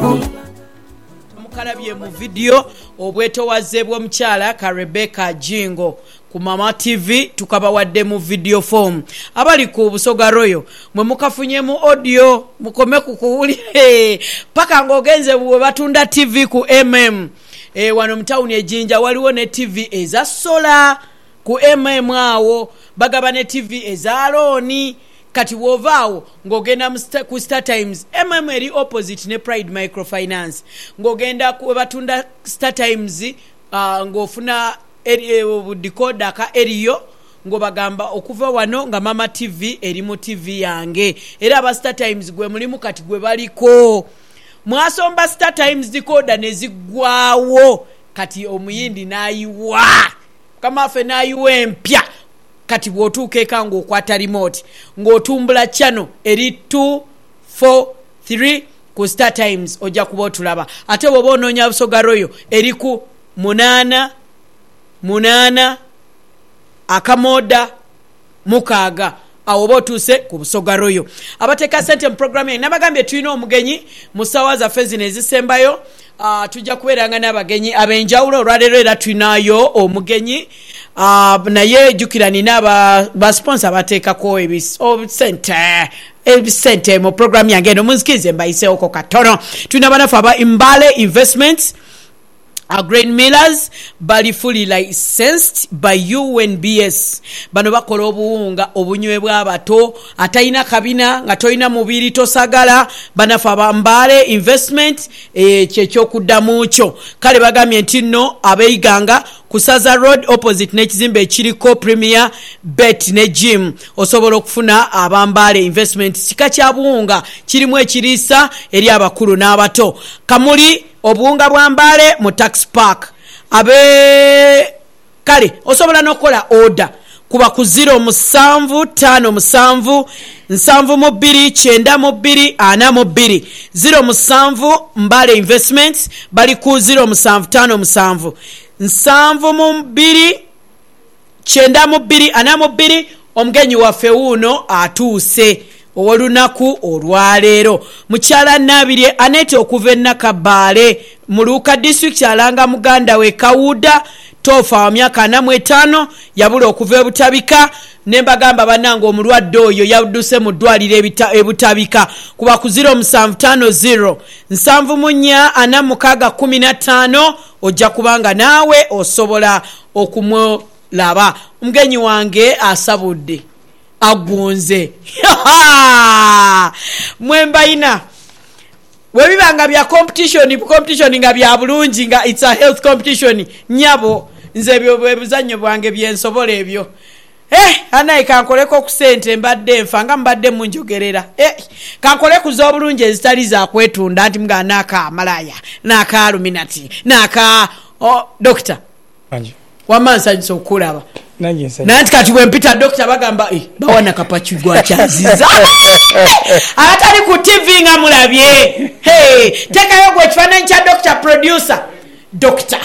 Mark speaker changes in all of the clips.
Speaker 1: mukalabye mu video obwetowaze bw'omukyala ka Rebecca Jingo ku Mama TV tukabawadde mu video form. Abali ku Busoga Royal mwe mukafunye mu audio mukome kukuwulire paka ngogenze bwe batunda TV ku wano mtawuni ejinja waliwo ne TV eza sola ku awo bagaba ne TV eza loni kati wovaawo ngogenda ku Star Times eri opposite ne Pride Microfinance ngogenda ku batunda Star Times ngofuna decoder ka eriyo ngo bagamba okuva wano nga Mama TV eri mu TV yange era aba Star Times gwe mulimu kati gwe baliko mwasomba Star Times decoder nezigwawo kati omuyindi nayiwa kama afe nayiwa empya kati bwotuuka eka ng'okwata remote ng'otumbula channel eri 243 ku Star Times ojja kuba otulaba ate bw'oba onoonya Busoga Royal eri ku 8 akamoda mukaaga awo botuuse ku Busoga Royal. Abateeka sente mu programu ye nabagambye tulina omugenyi mu ssaawa zaffe zino ezisembayo tujja kubeeranga n'abagenyi ab'enjawulo olwaleero era tulinayo omugenyi naye jjukira nina ba sponsor bateekako ebisente mu programu yange eno munzikirize mbayiseeko katono. Tulina banafu aba Mbale Investments Grain Millers bali fully licensed by UNBS. Bano bakola obuwunga obunywebwa abato atayina kabina nga toyina mubiri tosagala. Banafu aba Mbale Investment kyekyokudamu kyo kale bagambye nti nno abeiganga ku Saza Road opposite n'ekizimbe ekiriko Premier Bet ne Gym osobola okufuna abambale investment kika kya buwunga kirimu ekiriisa eri abakulu n'abato. Kamuli obuwunga bwa Mbale mu Tax Park kale osobola n'okola order kuba ku 0757 72942 07 Mbale Investments bali ku 0757 72942 omugenyi waffe wuno atuuse olunaku olwaleero mukyala Nabirye Anete okuva Nakabaale mu Luuka district alanga muganda we Kawuda tofa wa myaka 45 yabula okuva ebutabika nembagamba bananga omulwadde oyo yadduse mu ddwaliro ebutabika kuba ku 0750 748 ojja kubanga naawe osobola okumulaba. Omugenyi wange asabudde agunze mwembayina webibanga bya competition nga bya bulungi nga it's a health competition nyabo nze byo buzanyo bwange byensobola ebyo anayi kankoleko ku sente mbadde nfa nga mbadde munjogerera kankole ku z'obulungi ezitali za kwetunda anti mga naka malaya naka aluminati naka doctor wamansa nso okulaba nanti kati bwe mpita doctor bagamba bawana kapachi gwa kyaziza atali ku TV nga mulabye tekayo gwe kifaananyi kya doctor producer doctor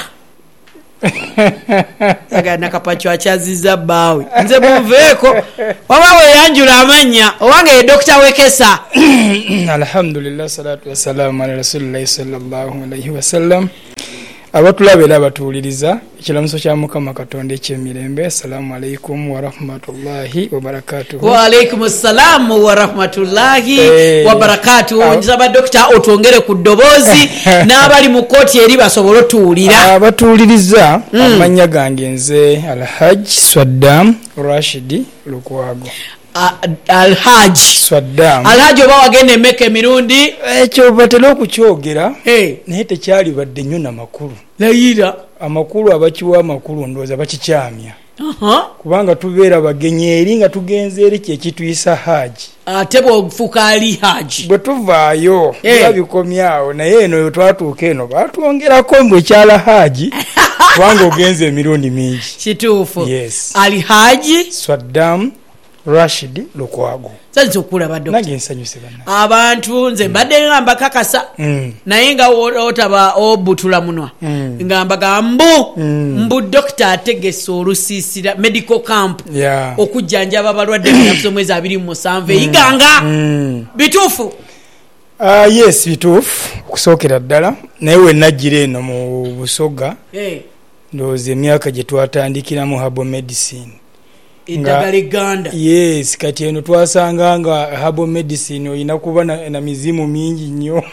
Speaker 1: agana kapachi akyaziza bawe nze muveeko waba weyanjula amanya owange ye doctor Wekesa.
Speaker 2: Alhamdulillah salatu wassalamu ala rasulillahi sallallahu alaihi wasallam. Abatulabira batuuliriza ekiramuso kya Mukama Katonda ekyemirembe. Assalamu alaikum wa rahmatullahi wa barakatuh.
Speaker 1: Wa alaikum assalam wa rahmatullahi wa barakatuh. Njaba doctor otwongere ku ddoboozi n'abali mu kooti eri basobole otuwulira.
Speaker 2: Abatuuliriza amanya gange nze Alhaji Swaddam Rashidi Lukwago.
Speaker 1: Alhaji
Speaker 2: Swaddam
Speaker 1: Alhaji oba wagenda emeka emirundi
Speaker 2: ekyo batera okukyogera naye tekyali badde nnyo namakulu
Speaker 1: layira
Speaker 2: amakulu abakiwa amakulu ndowooza bakikyamya kubanga tubeera bagenyi eri nga tugenze eri kyekituyisa haji
Speaker 1: ate bw'ofuuka ali haji
Speaker 2: bwe tuvaayo babikomyawo naye eno twatuuka eno batwongerako mbwe kyala haji kubanga ogenze emirundi mingi
Speaker 1: kituufu.
Speaker 2: Yes.
Speaker 1: Ali haji
Speaker 2: Swaddam Rashidi Lukwago.
Speaker 1: Sanzo okulaba doctor.
Speaker 2: Nange nsanyuse bana.
Speaker 1: Abantu nze mbadde ngamba kakasa. Naye nga otaba obutula munwa. Ngamba gambu doctor ategese olusiisira medical camp. Okujjanjaba abalwadde mu mwezi 27 iganga. Bituufu.
Speaker 2: Yes, bituufu. okusookera ddala naye we najjira eno mu Busoga ndowooza emyaka gye twatandikiramu herbal medicine
Speaker 1: eddagala egganda.
Speaker 2: Yes, kati eno twasanga nga herbal medicine olina kuba na mizimu mingi nnyo.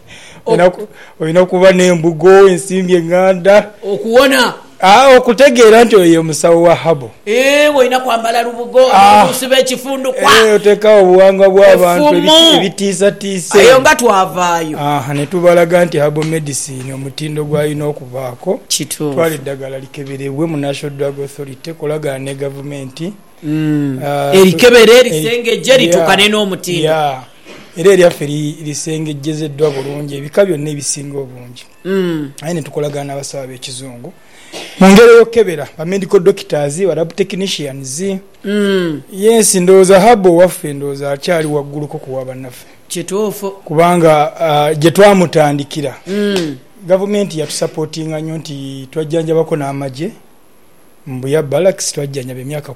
Speaker 2: Olina kuba n'embugo, ensimbi eŋŋanda
Speaker 1: okuwona.
Speaker 2: Okutegeera nti oyo musawo wa habo.
Speaker 1: Olina kwambala lubugo olusiba ekifundu kwa.
Speaker 2: Otekawo obuwangwa bw'abantu ebitiisatiise.
Speaker 1: Ayo nga twavaayo.
Speaker 2: Ne tubalaga nti habo medicine omutindo gwalina okubaako.
Speaker 1: Kituufu.
Speaker 2: Twala eddagala likeberebwe mu National Drug Authority kolagana ne gavumenti.
Speaker 1: Erikebere lisengejje litukane n'omutindo.
Speaker 2: Era eryaffe lisengejjezeddwa bulungi ebika byonna ebisinga obungi. Aye ne tukolagana n'abasawo b'ekizungu mu ngeri y'okkebera ba medical doctors ba lab technicians. Yes, ndowooza habo waffe ndowooza akyali wagguluko kuwa bannaffe.
Speaker 1: Kituufu.
Speaker 2: Kubanga gye twamutandikira gavumenti yatusapootinga nnyo nti twajjanjabako n'amagye Mbuya Barracks twajjanjaba emyaka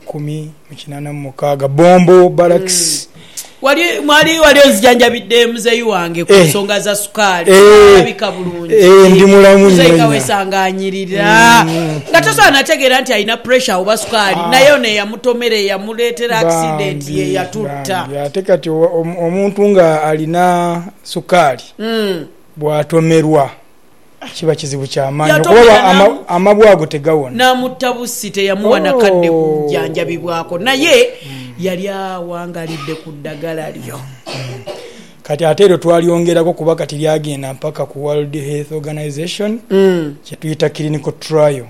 Speaker 2: 10 Bombo Barracks.
Speaker 1: Wali ozijanjabidde muzeyi wange ku nsonga za sukaali abika bulungi.
Speaker 2: Ndi mulamu
Speaker 1: muzeyi kawesanganyirira nga tosaana ategeera nti alina pressure oba sukaali naye ne yamutomere yamuleetera accident ye yatutta.
Speaker 2: Ate kati omuntu nga alina sukaali bw'atomerwa kiba kizibu ky'amaanyi kuba amabwago tegawona. N'amutta
Speaker 1: bussi teyamuwa nakadde kujanjabibwako naye yali awangalidde ku ddagala lyo.
Speaker 2: Kati ate eryo twalyongerako kuba kati lyagenda mpaka ku World Health Organization kye tuyita clinical trial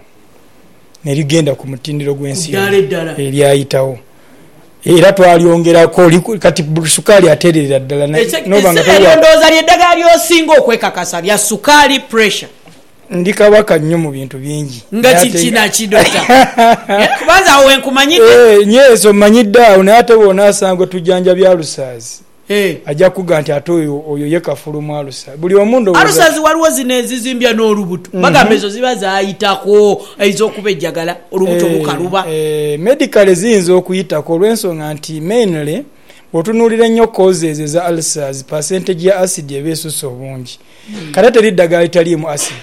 Speaker 2: ne ligenda ku mutindiro gw'ensi eryayitawo. Era twalyongerako kati sukaali ateerera ddala
Speaker 1: ndowooza lyeddagala lyosinga okwekakasa lya sukaali pressure.
Speaker 2: Ndi kabaka nnyo mu bintu bingi
Speaker 1: nga kikina kidota kubanza awo wenkumanyidde
Speaker 2: nyeso mmanyidde awo naye ate bonaasanga tujjanja bya Alusaazi ajja kuga nti ate oyo ye kafulumu Alusaazi buli omuntu
Speaker 1: Alusaazi waliwo zino ezizimbya n'olubuto bagamba ezo ziba zaayitako ez'okuba ejjagala olubuto lukaluba.
Speaker 2: Medical ziyinza okuyitako olw'ensonga nti mainly otunuulira ennyo causes eza Alusaazi percentage ya acid eba esusse obungi kati ate liddagala litaliimu acid.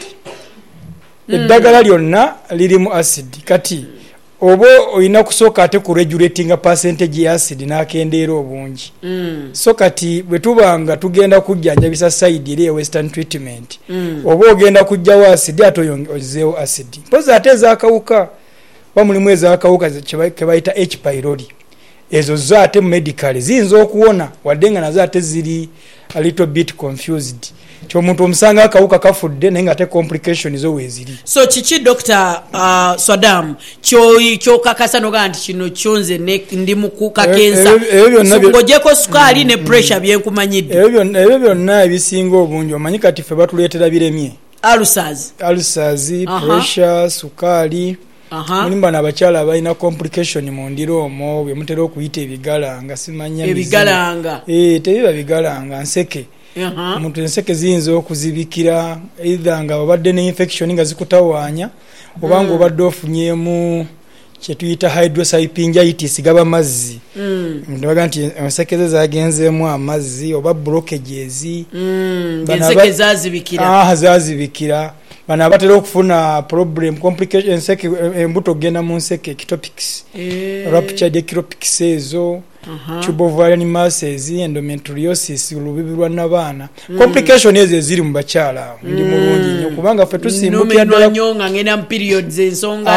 Speaker 2: Eddagala lyonna lirimu acid kati oba olina kusooka ate ku regulating percentage ya acid n'akendeera obungi. So kati bwe tubanga tugenda kujjanjabisa side eri western treatment oba ogenda kujjawo acid ate ozeewo acid mpozi ate ezakawuka bamulimu ezakawuka ke bayita H. pylori ezo zo ate mu medical ziyinza okuwona wadde nga nazo ate ziri a little bit confused. Omuntu omusanga akawuka kafudde naye nga ate complication zo weeziri.
Speaker 1: So kiki Dr. Swadam kyokakasa noga nti kino kyonze ndi mu kukakensa ng'ogyeko sukaali ne pressure byenkumanyidde.
Speaker 2: Ebyo byonna ebisinga obungi omanyi kati ffe batuleetera biremye. Alusaazi, pressure, sukaali. Mulimu bano abakyala abalina complication mu ndiro omwo bwe mutera okuyita ebigalanga simanya
Speaker 1: ebigalanga.
Speaker 2: Tebiba bigalanga nseke. Omuntu enseke ziyinza okuzibikira either nga obadde ne infection nga zikutawaanya oba nga obadde ofunyemu kye tuyita hydrosalpingitis gaba mazzi. Ndabaga nti enseke ze zagenzeemu amazzi oba blockages.
Speaker 1: Enseke zazibikira.
Speaker 2: Zazibikira. Bana abatera okufuna problem complication enseke embuto genda mu nseke ectopics. Ruptured ectopics ezo. Tubovarian masses, endometriosis, olubibi lwa nabaana. Complication ezo eziri mu bakyala ndi mulungi nnyo kubanga ffe tusimbukira ddala
Speaker 1: nyonga ngena periods ensonga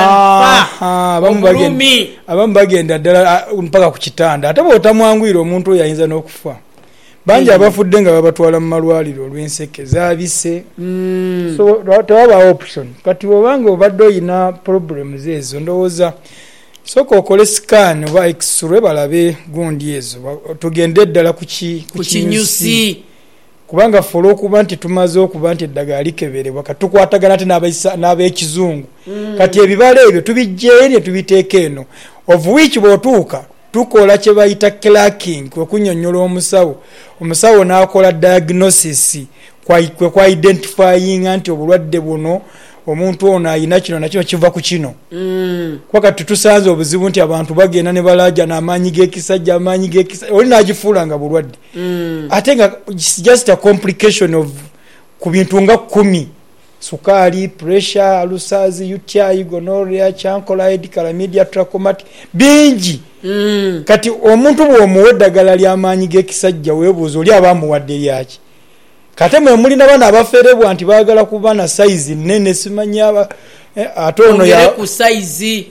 Speaker 2: abamu bagenda ddala mpaka ku kitanda ate bw'otamwangwira omuntu oyo ayinza n'okufa. Bangi abafudde nga babatwala mu malwaliro olw'enseke zaabise. So tewaba option kati bw'obanga obadde oyina problems ezo ndowooza soko okole scan oba x-ray balabe gundi ezo tugende ddala ku kinyusi kubanga folo okuba nti tumaze okuba nti eddagala likeberebwa kati tukwatagana ate n'ab'ekizungu kati ebibala ebyo tubijjeyo ne tubiteeka eno of which bw'otuuka tukola kye bayita clacking kwe kunnyonnyola omusawo n'akola diagnosis kwa identifying nti obulwadde buno omuntu ono ayina kino nakino kiva ku kino. Kwakati tusanze obuzibu nti abantu bagenda ne balaja n'amaanyi g'ekisajja oli n'agifuula nga bulwadde. Ate nga just a complication of ku bintu nga 10 sukali pressure alusazi UTI gonorrhea chancroid chlamydia trachomatis bingi kati omuntu bw'omuwa eddagala ly'amaanyi g'ekisajja weebuuza oli abamuwadde lyaki kate mwe mulina bana abafeerebwa nti baagala kuba na size nnene simanya ate ono
Speaker 1: ku size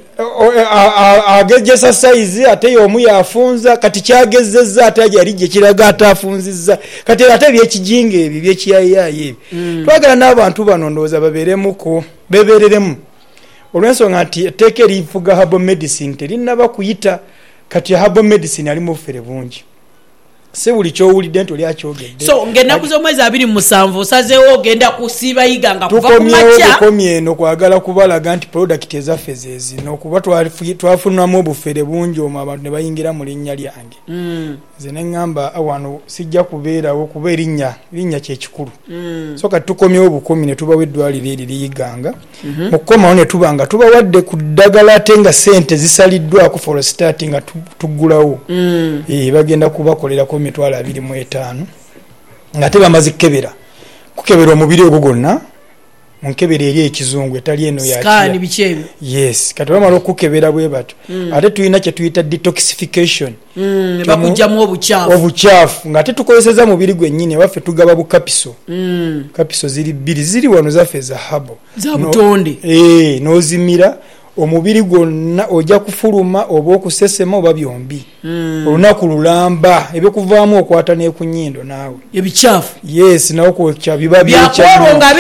Speaker 2: agejesa size ate y'omu yafunza kati kyagezezza ate yali gye kiraga ataafunzizza kati ate ebyekijinga ebyo byekiyaayaaya ebyo twagala n'abantu bano ndowooza bebeereremu olw'ensonga nti etteeka erifuga herbal medicine terinaba kuyita kati herbal medicine ali mu bufere bungi se buli kyowulidde nti oli akyogedde
Speaker 1: so ng'ennaku z'omwezi 27 osazeewo ogenda kusiiba yiganga kuva ku makya
Speaker 2: tukomye eno kwagala kubalaga nti product ezaffe zezino kuba twafunamu obufere bungi omwo abantu ne bayingira mu linnya lyange nze ne ŋŋamba wano sijja kubeerawo kuba erinnya kyekikulu so kati tukomyewo obukomi ne tubawo eddwaliro eri liyiganga mu kukomawo ne tuba nga tubawadde ku ddagala ate nga sente zisaliddwako for start nga tuggulawo bagenda kubakolerako 25,000 nga tebamaze kukebera omubiri ogwo gwonna mu nkebera eri ekizungu etali eno
Speaker 1: scan bikyebyo
Speaker 2: yes kati bamala okukebera bwe bato ate tulina kye tuyita detoxification
Speaker 1: bakujjamu
Speaker 2: obukyafu nga ate tukozeseza mubiri gwennyini waffe tugaba bukapiso kapiso ziri 2 ziri wano zaffe za habo
Speaker 1: za butonde
Speaker 2: n'ozimira omubiri gwonna ojja kufuluma oba okusesema oba byombi olunaku lulamba ebyokuvaamu okwata n'ekunyindo naawe
Speaker 1: ebikyafu
Speaker 2: yes nawe kwokya biba
Speaker 1: byakwolwo nga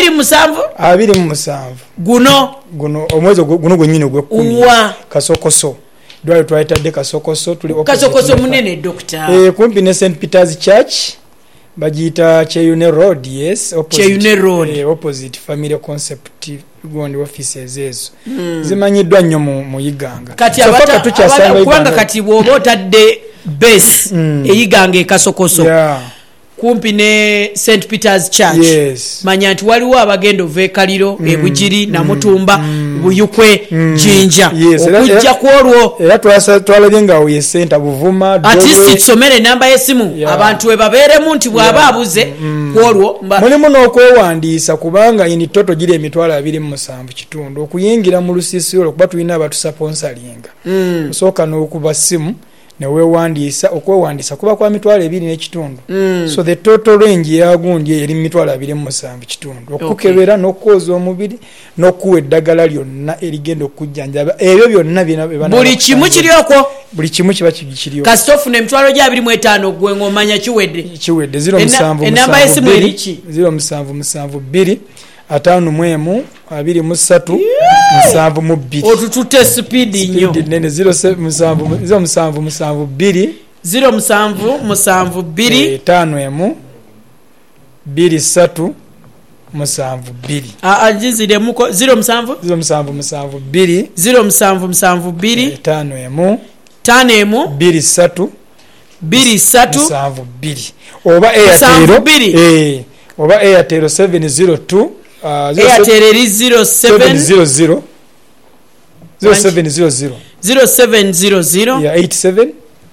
Speaker 2: 27 guno omwezi guno gwennyini ogw'ekkumi kasokoso dwali twayitadde kasokoso
Speaker 1: kasokoso munene doctor
Speaker 2: kumpi ne St Peter's Church bagiyita Cheyune Road yes opposite Family Concept gondi offices ezo zimanyiddwa nnyo mu yiganga
Speaker 1: kati kubanga kati bw'oba otadde base eyiganga ekasokoso kumpi ne St Peter's Church manya nti waliwo abagenda oveekaliro ebugiri namutumba buyukwe jinja okujja kwolwo
Speaker 2: era twalabye nga oye senta buvuma
Speaker 1: ati tusomere namba y'essimu abantu we babeeremu nti bw'aba abuze kwolwo
Speaker 2: mulimu n'okwewandiisa kubanga ini toto giri 27 kitundu okuyingira mu lusisi olwo kuba tulina abatusaponsalinga osooka n'okuba ssimu newewandiisa okwewandiisa kuba kwa 2.5 so the total range yagundi eri 2.7 kitundu okukebera n'okwoza omubiri n'okuwa eddagala lyonna erigenda okujjanjaba ebyo byonna
Speaker 1: buli kimu kiryoko
Speaker 2: buli kimu kiba kiriyo
Speaker 1: kasitofu ne 2.5 gwe ng'omanya kiwedde
Speaker 2: 07
Speaker 1: enamba y'essimu eriki
Speaker 2: 0772 5 23 7
Speaker 1: otutute speed nnyo
Speaker 2: nene 07 2
Speaker 1: 5
Speaker 2: 23 2
Speaker 1: ajizire muko 07
Speaker 2: 2
Speaker 1: 5
Speaker 2: 23 oba Airtel oba Airtel 702
Speaker 1: Airtel 0700
Speaker 2: yeah 87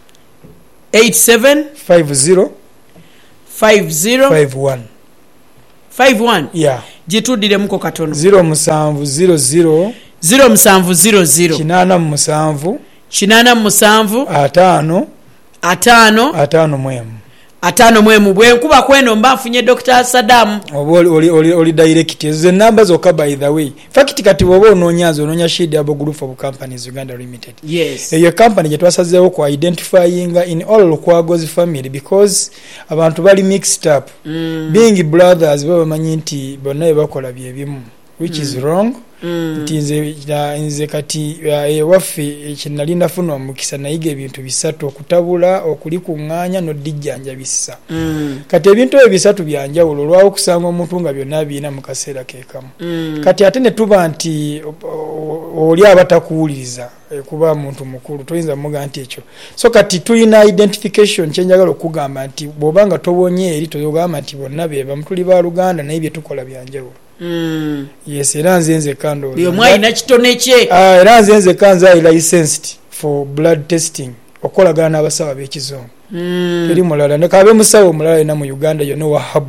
Speaker 2: 50
Speaker 1: 51
Speaker 2: yeah
Speaker 1: jitudire muko katono
Speaker 2: 0700 5
Speaker 1: mwemu bwenkuba kweno mbafunye Dr. Saddam
Speaker 2: oli direct ze numbers zokka by the way fact kati bobo onoonya Shade Abo Group of Companies Uganda Limited
Speaker 1: yes
Speaker 2: eyo company gye twasazeewo ku identifying in all Lukwago's family because abantu bali mixed up being brothers baba manyi nti bonna bakola bye bimu which is wrong nze kati waffe ekinali nafuna omukisa nayiga ebintu bisatu okutabula okulikuŋŋaanya n'oddijjanjabisa kati ebintu ebyo bisatu byanjawulo olwawo okusanga omuntu nga byonna biina mu kaseera keekamu kati ate ne tuba nti oli abatakuwuliriza kuba muntu mukulu toyinza muga nti ekyo so kati tulina identification kyenjagala okugamba nti bw'obanga tobonye eri toyogamba nti bonna bebamu tuli ba Luganda naye bye tukola byanjawulo yes era nze kando
Speaker 1: yo mwaina kitone kye
Speaker 2: era nze kanza licensed for blood testing okolagana n'abasawo b'ekizungu eri mulala ne kabe musawo mulala ina mu Uganda yo no wahabo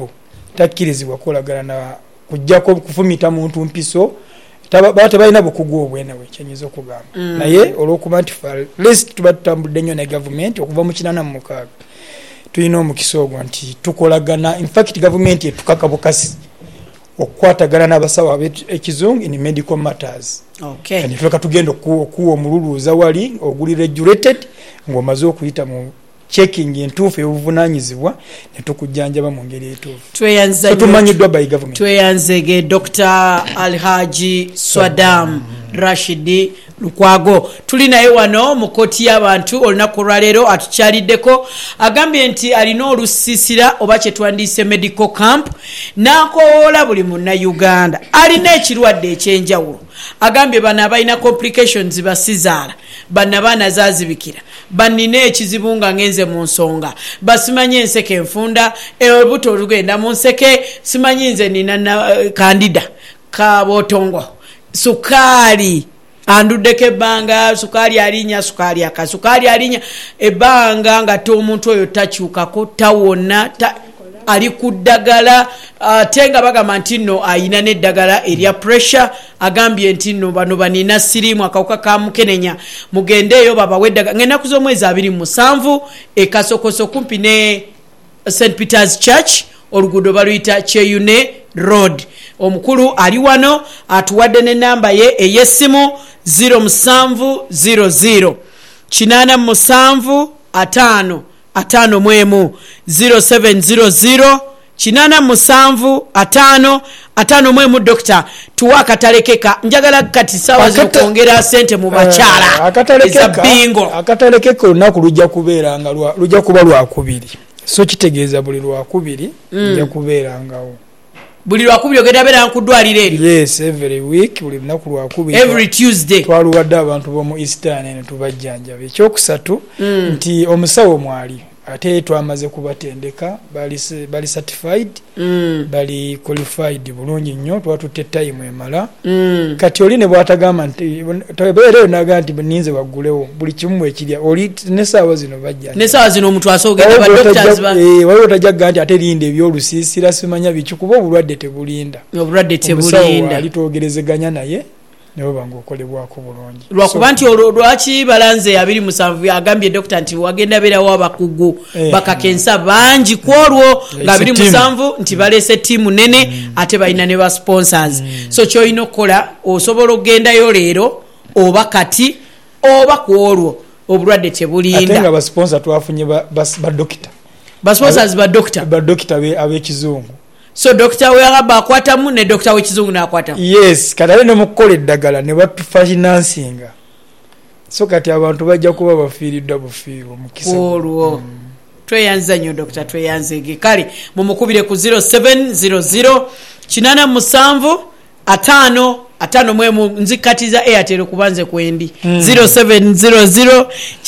Speaker 2: takkirizibwa kolagana na kujjako kufumita muntu mpiso tebalina bukugu obwenewe kyenyiza okugamba naye olwokuba nti lest tuba tutambudde nnyo ne gavumenti okuva mu 86 tulina omukisa ogwo nti tukolagana infact gavumenti etukaka bukasi okukwatagana n'abasawo ab'ekizungu in medical matters.
Speaker 1: Okay.
Speaker 2: Tuleka tugenda okuwa omululuuza wali oguli regulated ng'omaze okuyita mu checking entuufu ebuvunaanyizibwa ne tukujjanjaba mu ngeri etuufu. Tumanyiddwa by government.
Speaker 1: Tweyanzege Dr. Alhaji Swadam Rashidi Lukwago tuli naye wano mu koti y'abantu olunaku lwaleero atukyaliddeko agambye nti alina olusiisira oba kye twandiise medical camp n'akoola buli munnayuganda alina ekirwadde ekyenjawulo agambye bano abalina complications basizaala banna baana zaazibikira bannina ekizibu nga ngenze mu nsonga basimanyi enseke enfunda olubuto olugenda mu nseke simanyi nze nina kandida kabotongo sukaali anduddeko ebbanga sukaali alinya sukaali aka sukaali alinya ebbanga nga omuntu oyo takyukako tawona ali ku ddagala ate nga bagamba nti nno ayina n'eddagala erya pressure agambye nti nno bano banina siriimu akawuka ka mukenenya mugendeeyo babawe eddagala ng'ennaku z'omwezi 27 ekasokoso kumpi ne St Peter's Church oluguudo baluyita Cheyune Road. Omukulu ali wano atuwadde n'ennamba ye ey'essimu 0700 87 5 5 0700 87 5 5 Dokita tuwa akatalekeka njagala kati sawa zokwongera sente mu bakyala eza bingo
Speaker 2: akatalekeka olunaku lujja kubeera nga lujja kuba lwakubiri so kitegeeza buli lwakubiri lujja kubeerangawo
Speaker 1: buli lwakubiri ogenda beera nkudwalira eri.
Speaker 2: Yes, every week buli lunaku lwakubiri
Speaker 1: every Tuesday
Speaker 2: twaluwadde abantu b'omu Eastern ne tubajjanjaba. Ekyokusatu nti omusawo mwali ate twamaze kubatendeka bali certified bali qualified bulungi nnyo twatutte time emala kati oli ne bwatagamba nti tabeereyo naga nti ninze baggulewo buli kimu ekirya oli n'essaawa zino bajja
Speaker 1: n'essaawa zino omuntu asoogera ba doctors
Speaker 2: waliwo tajagga nti ate linde ebyolusiisira simanya biki kuba obulwadde tebulinda omusawo alitwogerezeganya naye nebo bangu okolebwako bulungi
Speaker 1: lwakuba nti lwaki balanze 27 agambye dokita nti wagenda beerawo abakugu bakakensa bangi ku olwo nga 27 nti baleese ttiimu nene ate balina ne ba sponsors so kyolina okukola osobola okugendayo leero oba kati oba ku olwo obulwadde tebulinda
Speaker 2: ate nga basponsor twafunye badokita
Speaker 1: basponsors
Speaker 2: badokita ab'ekizungu.
Speaker 1: So Dr. Weyagaba akwatamu ne Dr. Wekizungu n'akwatamu.
Speaker 2: Yes, katale ne mukola eddagala ne bafinancing. So kati abantu bajja kuba bafiiriddwa bufiiru mu kisa.
Speaker 1: Olwo. Tweyanza nnyo Dr. tweyanzege. Kale mumukubire ku 0700 87 5 5 mwemu nzikatiza Airtel kubanze kwendi 0700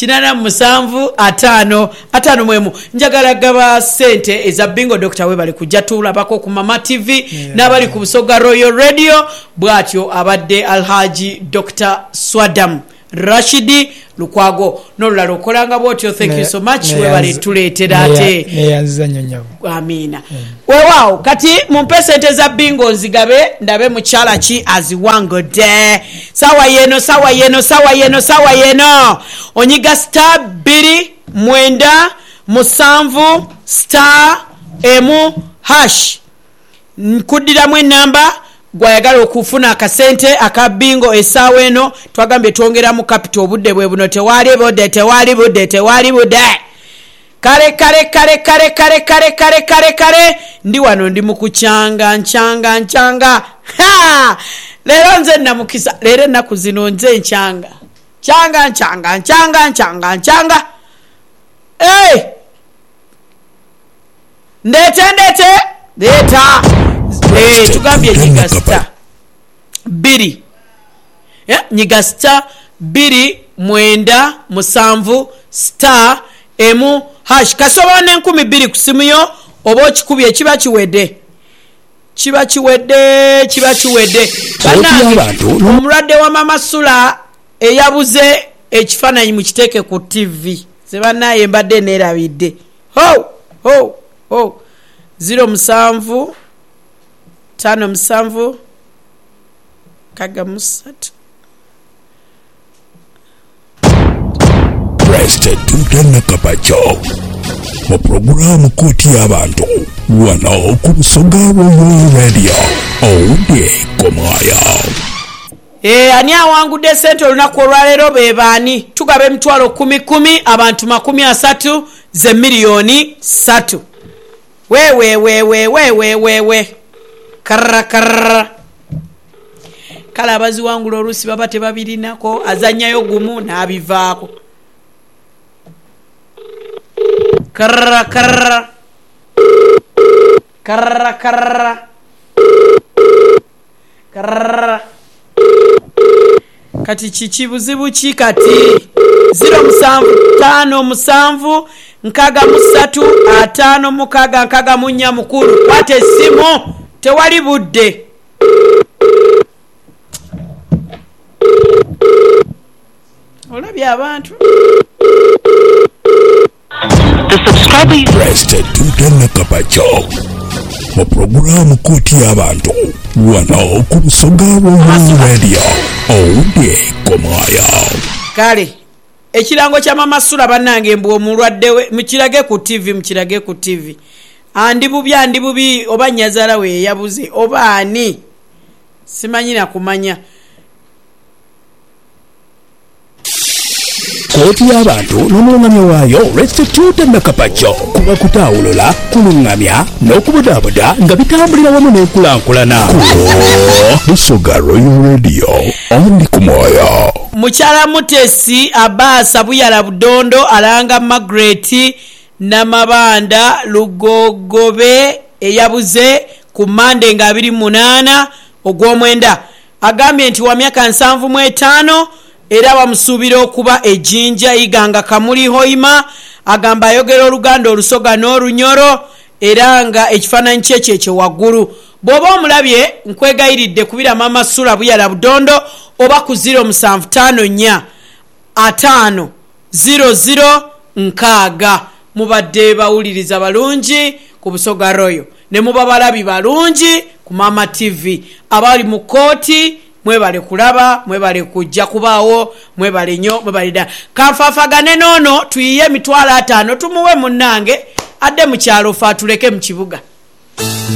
Speaker 1: 87 5 5 mwemu njagala gaba sente eza bingo Dr. we bali kujja tulabako ku Mama TV n'abali ku Busoga Royal Radio bwatyo abadde Alhaji Dr. Swadam Rashidi Lukwago nolulala okolanga bwotyo. Thank you so much we bali tuleetera ate
Speaker 2: neyanziza nnyo nyabo.
Speaker 1: Amina. Weewaawo kati mumpe sente za bingo nzigabe ndabe mukyala ki aziwangode sawa yeno onyiga star 2 mwenda musanvu star emu hash nkudiramu enamba gwayagala okufuna akasente akabingo essaawa eno twagambye twongera mu capital obudde bwe buno tewali budde kale ndi wano ndi mu kukyanga nkyanga leero nze namukisa leero ennaku zino nze nkyanga ndete leeta tugambye nyiga star 2 nyiga star 2 mwenda musanvu star emu hash kasobola ne2,000 ku simu yo oba okikubye kiba kiwedde omulwadde wa Mama Sula eyabuze ekifaananyi mukiteeke ku TV sebanaye mbadde neerabidde 07 57 kagamsatu.
Speaker 3: Preste tutana kapacho mu programu koti y'abantu wano ku Busoga Royal Radio owudde komaya.
Speaker 1: Ani awangudde sente olunaku olwaleero be baani? Tugabe emitwalo 10 abantu 30 ze miliyoni 3. wewe karra kala abaziwangula oluusi baba tebabirinako, azannyayo gumu n'abivaako. Karra kati kiki buzibu ki kati? 0757 63 56 mukulu. Kwate essimu, tewali budde. Olabye abantu.
Speaker 3: Preste tutana kapacho mu programu koti y'abantu wano ku Busoga Royal Radio owudde komaya.
Speaker 1: Kale ekirango kya mama Sula bannange mbu omulwadde we mukirage ku TV andi bubi oba nyazaala we yabuze oba ani simanyi na kumanya.
Speaker 3: Koti y'abantu n'omulungamya waayo restitute nakapacho kuba kutawulola kulungamya n'okubudaabuda nga bitambulira wamu n'enkulankulana. Busoga Royal Radio ondi kumoyo.
Speaker 1: Mukyala Mutesi Abasa Buyala Budondo alanga Margaret Namabanda Lugogobe eyabuze ku Mande nga 28 ogw'omwenda. Agambye nti wa myaka 75 era bamusuubira okuba ejjinja iganga Kamuli Hoima. Agamba ayogera Oluganda Olusoga n'Olunyoro era nga ekifaananyi kyekyo waggulu. Bw'oba omulabye nkwegayiridde kubira mama Sula Buyala Budondo oba ku 0754 5 00 6. Mubadde bawuliriza balungi ku Busoga Royal ne muba balabi balungi ku Mama TV. Abali mu kooti mwebale kulaba, mwebale kujja kubaawo, mwebale nnyo, mwebale da. Kanfaafagane noono tuyiye emitwalo 5 tumuwe munnange adde mu kyalo fa tuleke mu kibuga.